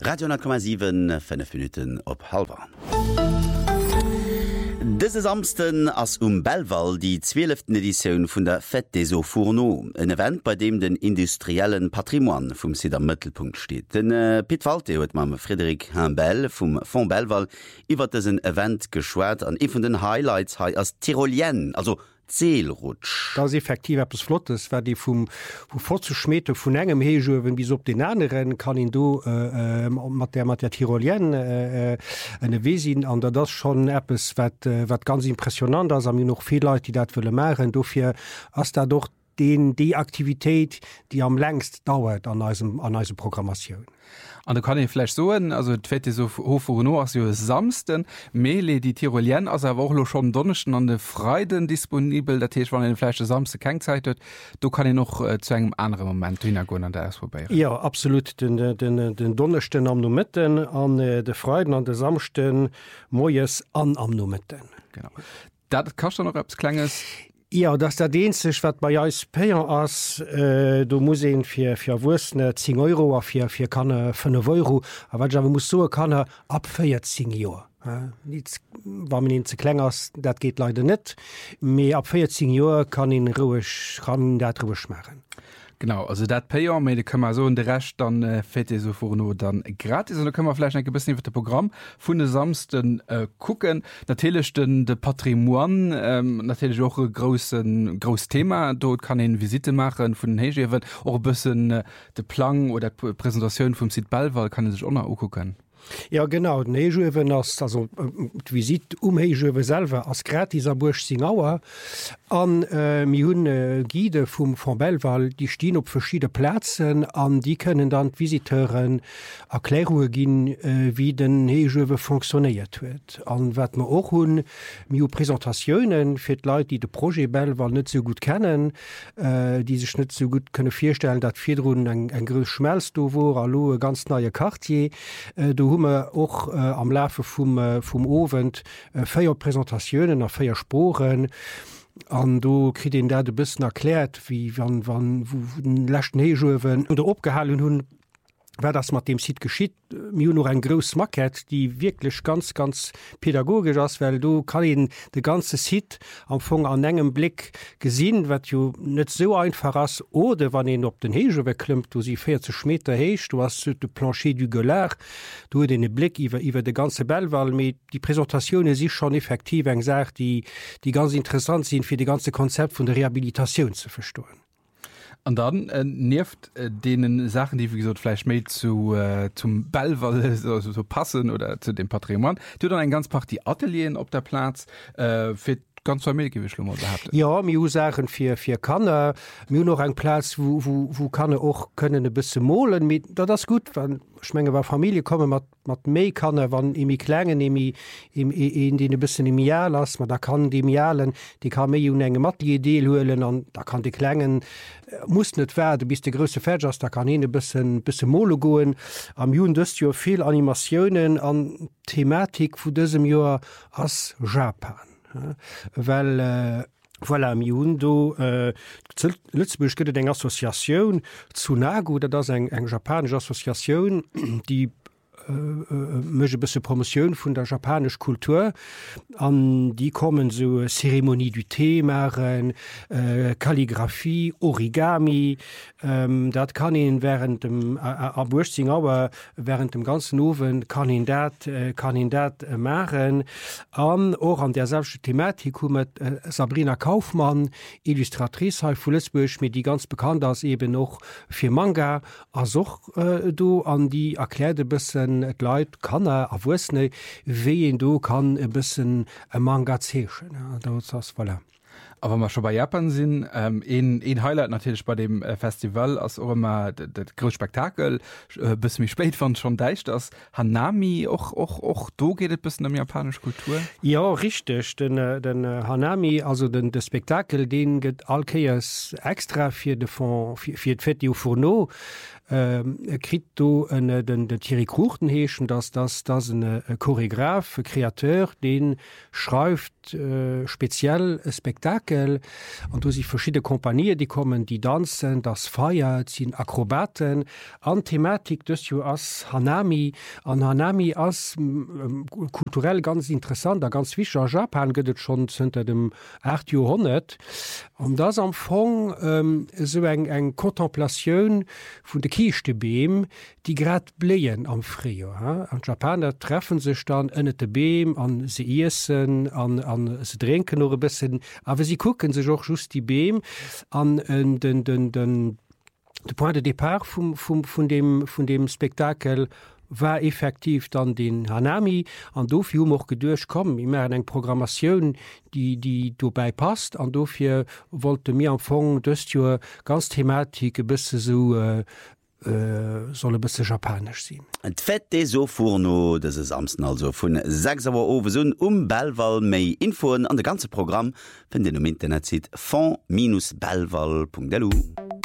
Radio 10,7 5 Minuten op halber. Dëse Samsten ass Bellval die 12. Edition vun der Fête des Eaux Fourneaux, ein Event, bei dem den industriellen Patrimoine vum Sid am Mëttelpunkt steht. Den Piet Walte huet mam Frédéric Himbel vum Fonds Bellval iwwer dësen Event geschwert an e vun den Highlights hai as Tyrolien, also Zeelrutsch. Das effektiv etwas Flottes, wer die vom vorzuschmete vun engem Heewen bis op den anderen kann in do mat der Tyrolien eine Wesinn an der das schon Apps wat ganz impressionant as am noch viel Leute die dat willlle maren dofir as da doch die Aktivität, die am längst dauert an eise Programmation. Und da kann ich vielleicht so, also die so Fourneaux als samsten, Mele die Tyrolien, also auch schon Donnerstag an den Freiden disponibel, der Tisch, wenn den Fleisch Samstag keine Zeit hat, da kann ich noch zu einem anderen Moment hineingehen an der vorbei. Ja, absolut. Den Donnerstag am Numitten, an den Freiden, an den Samstag, Mojes am Numitten. Genau. Das kannst du noch etwas Kleines? Ja, dats der Deenstech wat bei Jais Péier ass du muss fir Wurstne 10 € a fir kannne 5 €, a wat jawe muss so kannne abéiert 10 Joer. Wa man en ze kleng ass, dat geht leider net. méi abéiert 10 Joer kann dat ruwech machen. Genau, also dat Payer me kann man so in de recht dann fette so Fourneaux dann gratis und da können wir vielleicht ein bisschen das Programm von den Samsten gucken. Natürlich de Patrimoine, natürlich auch ein großes Thema. Dort kann ich eine Visite machen von den Hege, auch ein bisschen de Plan oder die Präsentation vom Sid Bellval kann ich sich auch noch angucken. Ja genau, den Heewen ass Visit Heewe selwer ass gratis a Burch Singauer an mi hunn Guide vum Fonds Bellval, die stien op verschiedene Plätzen an die können dann Visiteuren Erklärungen ginn, wie den Heewe funktioniert huet. An wat man och hunn mi Präsentatiounen fir Leute, die de Projekt Bellval net so gut kennen, die sech net so gut könne firstellen, dat firrun eng grös Schmelz do wo allo ganz neue Quartier. Och am Läfe vum Ofent 4 Präsentatiounen a 4 Sporen. An du krit en dat de bëssen erkläert, wie wann den lächten Heewen oder opgehalen hunn, wer das mat dem Sid geschiet, mir noch ein gros Market, die wirklich ganz, ganz pädagogisch ist, weil du kann ihn de ganze Sid am Anfang an engem Blick gesehen, wat jo net so einfach ist, oder wann ihn op den Hege wegklimmt, du sie 40 Meter hecht, du hast de Plancher du Gelär, du den Blick iwwer de ganze Bellval, mit die Präsentationen sich schon effektiv eng sagt, die ganz interessant sind für die ganze Konzept von der Rehabilitation zu verstehen. Und dann nervt denen Sachen, die wie gesagt vielleicht mehr zum Bellval so passen oder zu dem Patrimoine, du dann ein ganz paar die Ateliers auf der Platz für ganz Familiegewichtung gehabt. Ja, mir Sachen für Kanne, mir noch ein Platz, wo Kanne auch können ein bisschen molen mit, das gut, wenn Schmenge war Familie kommen mat méi kannne, wann imi klengen in die ein bisschen im Jahr lass, man da kann die Jahlen, die kann méi un engem Matlie deel hoelen an da kann die klengen muss net werden bis de grösse Fägers, da kann hin bisschen mole goen. Am Jun dëst jo viel Animationen an Thematik vu dësem Joer ass Japan. Weil voilà, am Jun do Lützburg gëtt eng Assoziatioun Tsunago, dat ass eng japanesch Assoziatioun, die mëge bësse Promotionioun vun der japanesch Kultur an die kommen so Zeremonie du Thee maren, Kalligraphie, Origami, dat kann en während dem Burchting awer während dem ganzen Owen kann en dat maren an och an der selbsche Thematik met Sabrina Kaufmann, Illustratrice ha vu Lützburg, mit die ganz bekannt as eben noch fir Manga as och do an die erklärte bëssen et Leiit kann awusne wie en du kann e bisssen Manga zeechen. Voilà. Aber wir schon bei Japan sind, ein Highlight natürlich bei dem Festival, als auch immer das große Spektakel, bis mich spät fand schon deicht, dass Hanami auch do geht ein bisschen um japanische Kultur. Ja, richtig. Den Hanami, also den Spektakel, den geht alkeas extra für die Fête des Fourneaux. Krit du den Thierry Kruchten heeschen, das ein Choreograf, Kreateur, den schreibt speziell Spektakel Spektakel an du sie verschiedene Kompanien die kommen die tanzen das Feier ziehen Akrobaten an Thematik des as Hanami an Hanami as kulturell ganz interessant da ganz wie Japan gëtt schon hinter dem 8. Jahrhundert und das am Fong so eng Kontemplationun vun de Kichte Beem die grad bleien am Frio an Japaner treffen sech dann ënnet de Beem an se essen an se trinken oder bisssen aber sie gucken sech auch just die Beem an de point de départ vun dem Spektakel war effektiv dann den Hanami an dofir noch gedurcht kommen immer eng Programmatioun die dobei passt an dofir wollte mir am Fong dëst jo ganz thematik bisse so solle bisse japanisch sinn. Et fett de so Furno dese samsten also vun 6 Oversun Belval méi Infoen an de ganze Programm vun den Internet sieht fond-belval.delu.